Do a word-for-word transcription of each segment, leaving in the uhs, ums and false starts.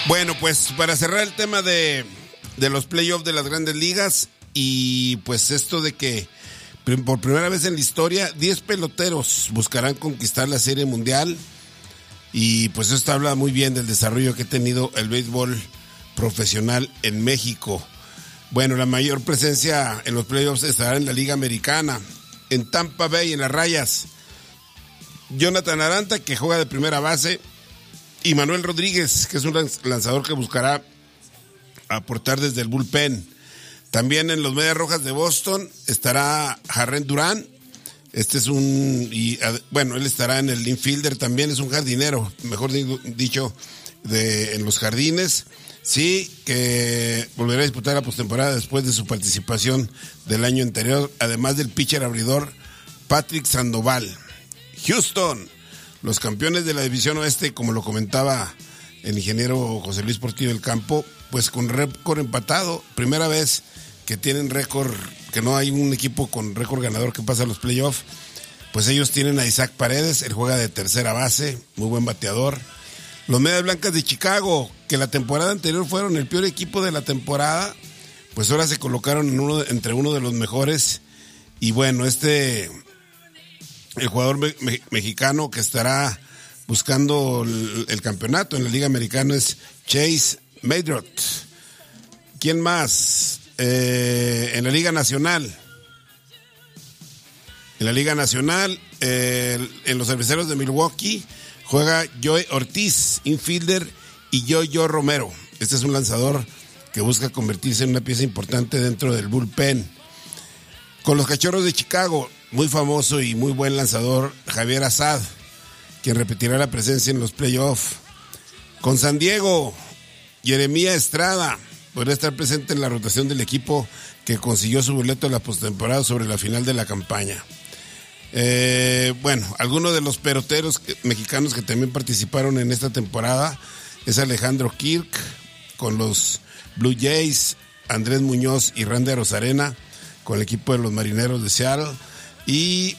Bueno, pues para cerrar el tema de, de los playoffs de las grandes ligas y pues esto de que por primera vez en la historia diez peloteros buscarán conquistar la Serie Mundial y pues esto habla muy bien del desarrollo que ha tenido el béisbol profesional en México. Bueno, la mayor presencia en los playoffs estará en la Liga Americana, en Tampa Bay, en las Rayas. Jonathan Aranta, que juega de primera base, y Manuel Rodríguez, que es un lanzador que buscará aportar desde el bullpen. También en los Medias Rojas de Boston estará Jarren Durán. Este es un, y, bueno, él estará en el infielder también, es un jardinero, mejor dicho, de, en los jardines. Sí, que volverá a disputar la postemporada después de su participación del año anterior, además del pitcher abridor Patrick Sandoval. Houston, los campeones de la División Oeste, como lo comentaba el ingeniero José Luis Portillo del Campo, pues con récord empatado, primera vez que tienen récord, que no hay un equipo con récord ganador que pasa a los playoffs. Pues ellos tienen a Isaac Paredes, él juega de tercera base, muy buen bateador. Los Medias Blancas de Chicago, que la temporada anterior fueron el peor equipo de la temporada, pues ahora se colocaron en uno, entre uno de los mejores. Y bueno, este, el jugador me, me, mexicano que estará buscando el, el campeonato en la Liga Americana es Chase Maydrot. ¿Quién más? Eh, en la Liga Nacional. En la Liga Nacional, eh, en los Cerveceros de Milwaukee, juega Joey Ortiz, infielder, y Yo-Yo Romero. Este es un lanzador que busca convertirse en una pieza importante dentro del bullpen. Con los Cachorros de Chicago, muy famoso y muy buen lanzador, Javier Assad, quien repetirá la presencia en los playoffs. Con San Diego, Jeremías Estrada podrá estar presente en la rotación del equipo que consiguió su boleto en la postemporada sobre la final de la campaña. Eh, bueno, algunos de los peloteros mexicanos que también participaron en esta temporada es Alejandro Kirk con los Blue Jays, Andrés Muñoz y Randy Rosarena con el equipo de los Marineros de Seattle y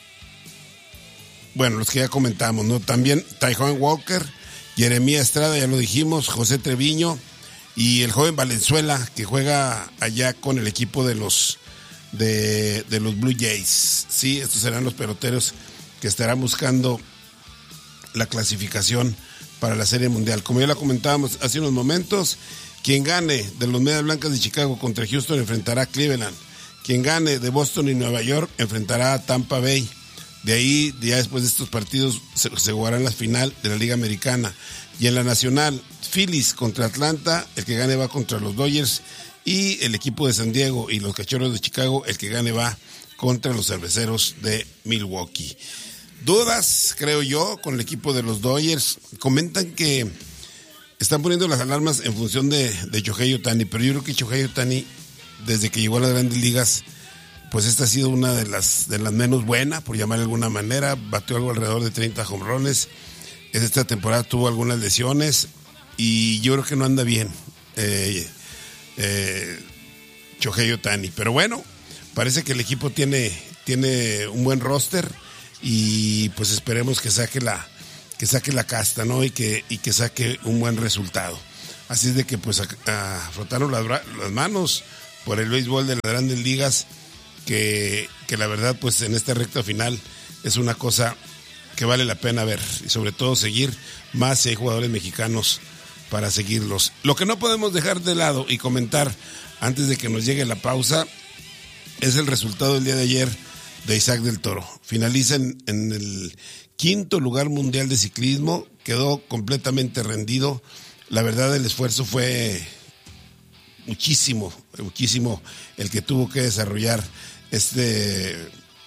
bueno, los que ya comentamos, ¿no? También Taijuan Walker, Jeremías Estrada, ya lo dijimos, José Treviño y el joven Valenzuela que juega allá con el equipo de los de, de los Blue Jays. Sí, estos serán los peloteros que estarán buscando la clasificación para la Serie Mundial. Como ya la comentábamos hace unos momentos, quien gane de los Medias Blancas de Chicago contra Houston enfrentará a Cleveland. Quien gane de Boston y Nueva York enfrentará a Tampa Bay. De ahí, ya después de estos partidos, se, se jugarán la final de la Liga Americana. Y en la Nacional, Phillies contra Atlanta, el que gane va contra los Dodgers. Y el equipo de San Diego y los Cachorros de Chicago, el que gane va contra los Cerveceros de Milwaukee. Dudas, creo yo, con el equipo de los Dodgers. Comentan que están poniendo las alarmas en función de, de Shohei Ohtani, pero yo creo que Shohei Ohtani, desde que llegó a las grandes ligas, pues esta ha sido una de las de las menos buenas, por llamar de alguna manera. Bateó algo alrededor de treinta jonrones. Esta temporada tuvo algunas lesiones y yo creo que no anda bien eh, eh, Shohei Ohtani. Pero bueno, parece que el equipo tiene, tiene un buen roster y pues esperemos que saque la, que saque la casta, ¿no? Y que, y que saque un buen resultado. Así es de que pues a, a frotaron las, las manos por el béisbol de las grandes ligas, que, que la verdad pues en esta recta final es una cosa que vale la pena ver y sobre todo seguir más si hay jugadores mexicanos para seguirlos. Lo que no podemos dejar de lado y comentar antes de que nos llegue la pausa es el resultado del día de ayer de Isaac del Toro. Finaliza en, en el quinto lugar mundial de ciclismo, quedó completamente rendido. La verdad el esfuerzo fue muchísimo, muchísimo el que tuvo que desarrollar este,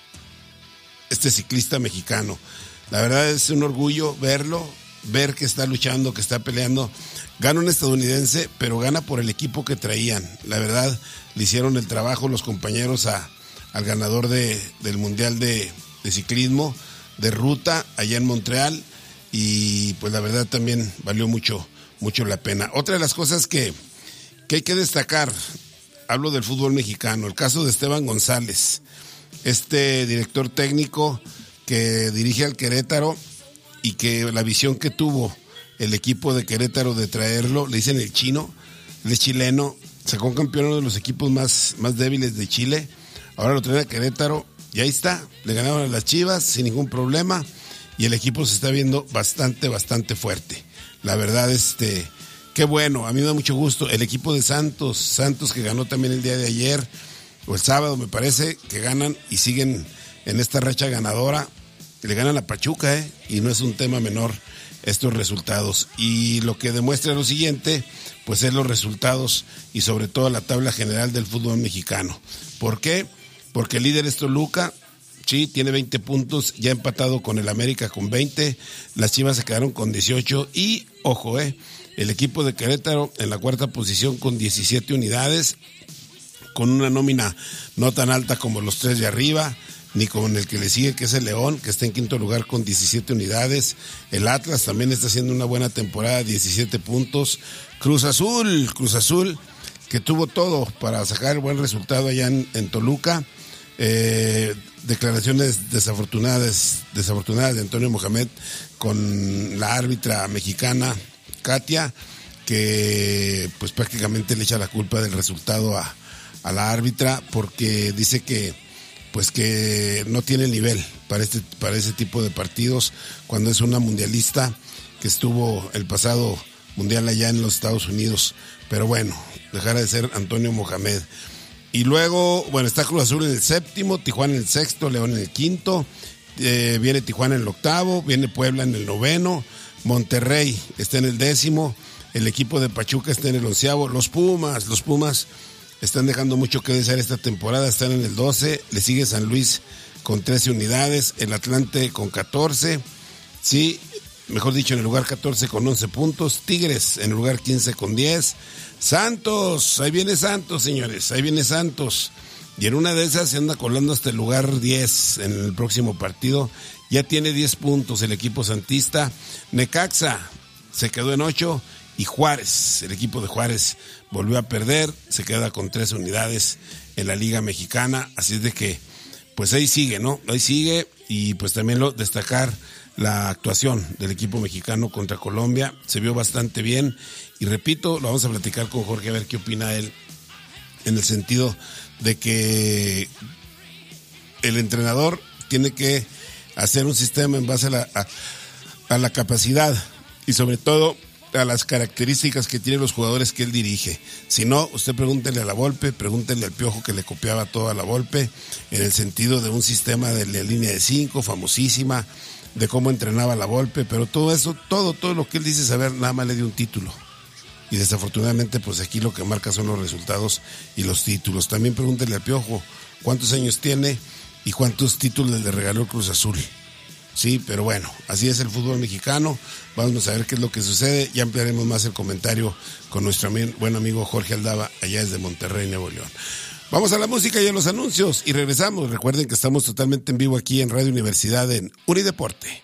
este ciclista mexicano. La verdad es un orgullo verlo, ver que está luchando, que está peleando. Gana un estadounidense, pero gana por el equipo que traían. La verdad, le hicieron el trabajo los compañeros a, al ganador de, del Mundial de, de Ciclismo, de ruta, allá en Montreal. Y pues la verdad también valió mucho, mucho la pena. Otra de las cosas que, que hay que destacar, hablo del fútbol mexicano, el caso de Esteban González, este director técnico que dirige al Querétaro y que la visión que tuvo el equipo de Querétaro de traerlo, le dicen el chino, él es chileno, sacó campeón uno de los equipos más, más débiles de Chile, ahora lo traen a Querétaro y ahí está, le ganaron a las Chivas sin ningún problema y el equipo se está viendo bastante, bastante fuerte. La verdad, este, qué bueno, a mí me da mucho gusto. El equipo de Santos, Santos que ganó también el día de ayer, o el sábado me parece, que ganan y siguen en esta racha ganadora, le ganan a Pachuca, ¿eh? Y no es un tema menor estos resultados. Y lo que demuestra lo siguiente, pues es los resultados y sobre todo la tabla general del fútbol mexicano. ¿Por qué? Porque el líder es Toluca, sí, tiene veinte puntos, ya empatado con el América con veinte, las Chivas se quedaron con dieciocho y, ojo, eh, el equipo de Querétaro en la cuarta posición con diecisiete unidades, con una nómina no tan alta como los tres de arriba, ni con el que le sigue, que es el León, que está en quinto lugar con diecisiete unidades. El Atlas también está haciendo una buena temporada, diecisiete puntos. Cruz Azul, Cruz Azul, que tuvo todo para sacar buen resultado allá en, en Toluca. Eh, declaraciones desafortunadas, desafortunadas de Antonio Mohamed con la árbitra mexicana, Katia, que pues prácticamente le echa la culpa del resultado a, a la árbitra, porque dice que pues que no tiene nivel para este para ese tipo de partidos, cuando es una mundialista que estuvo el pasado mundial allá en los Estados Unidos. Pero bueno, dejará de ser Antonio Mohamed. Y luego, bueno, está Cruz Azul en el séptimo, Tijuana en el sexto, León en el quinto, eh, viene Tijuana en el octavo, viene Puebla en el noveno, Monterrey está en el décimo, el equipo de Pachuca está en el onceavo, los Pumas, los Pumas están dejando mucho que desear esta temporada, están en el doce, le sigue San Luis con trece unidades, el Atlante con catorce, sí, mejor dicho, en el lugar catorce con once puntos, Tigres en el lugar quince con diez, Santos, ahí viene Santos, señores, ahí viene Santos, y en una de esas se anda colando hasta el lugar diez en el próximo partido, ya tiene diez puntos el equipo santista. Necaxa se quedó en ocho, y Juárez, el equipo de Juárez volvió a perder, se queda con tres unidades en la Liga Mexicana, así es de que, pues ahí sigue, ¿no? Ahí sigue, y pues también lo destacar la actuación del equipo mexicano contra Colombia, se vio bastante bien, y repito, lo vamos a platicar con Jorge a ver qué opina él, en el sentido de que el entrenador tiene que hacer un sistema en base a la, a, a la capacidad, y sobre todo a las características que tienen los jugadores que él dirige. Si no, usted pregúntele a la Volpe, pregúntele al Piojo, que le copiaba todo a la Volpe, en el sentido de un sistema de la línea de cinco, famosísima, de cómo entrenaba la Volpe, pero todo eso, todo, todo lo que él dice saber, nada más le dio un título. Y desafortunadamente, pues aquí lo que marca son los resultados y los títulos. También pregúntele al Piojo cuántos años tiene y cuántos títulos le regaló Cruz Azul. Sí, pero bueno, así es el fútbol mexicano. Vamos a ver qué es lo que sucede. Ya ampliaremos más el comentario con nuestro buen amigo Jorge Aldaba, allá desde Monterrey, Nuevo León. Vamos a la música y a los anuncios y regresamos. Recuerden que estamos totalmente en vivo aquí en Radio Universidad en Unideporte.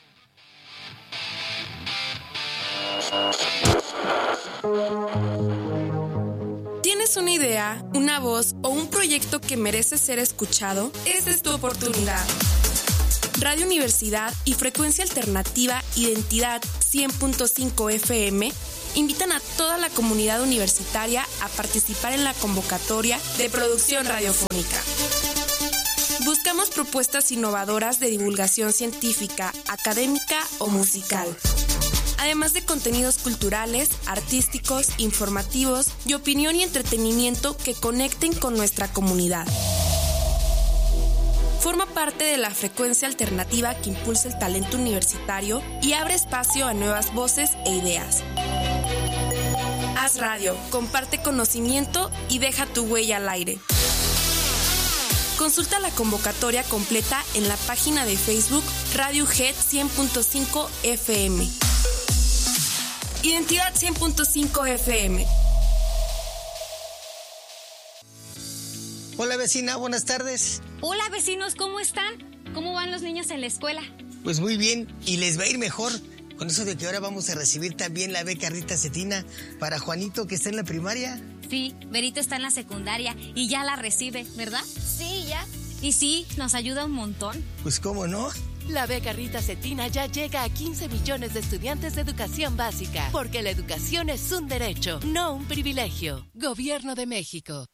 ¿Tienes una idea, una voz o un proyecto que merece ser escuchado? Esta es tu oportunidad. Radio Universidad y Frecuencia Alternativa Identidad cien punto cinco F M invitan a toda la comunidad universitaria a participar en la convocatoria de producción radiofónica. Buscamos propuestas innovadoras de divulgación científica, académica o musical, además de contenidos culturales, artísticos, informativos y opinión y entretenimiento que conecten con nuestra comunidad. Forma parte de la frecuencia alternativa que impulsa el talento universitario y abre espacio a nuevas voces e ideas. Haz radio, comparte conocimiento y deja tu huella al aire. Consulta la convocatoria completa en la página de Facebook Radio G E D cien punto cinco F M. Identidad cien punto cinco F M. Hola vecina, buenas tardes. Hola vecinos, ¿cómo están? ¿Cómo van los niños en la escuela? Pues muy bien, y les va a ir mejor con eso de que ahora vamos a recibir también la beca Rita Cetina para Juanito, que está en la primaria. Sí, Berito está en la secundaria y ya la recibe, ¿verdad? Sí, ya. Y sí, nos ayuda un montón. Pues cómo no, La beca Rita Cetina ya llega a quince millones de estudiantes de educación básica, porque la educación es un derecho, no un privilegio. Gobierno de México.